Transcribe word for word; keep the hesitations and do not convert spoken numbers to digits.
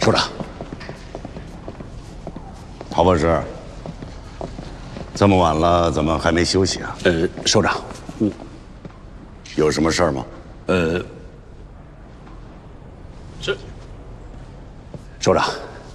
首长， 陶博士，这么晚了，怎么还没休息啊？ 呃，首长，我有什么事儿吗？ 呃，这首长。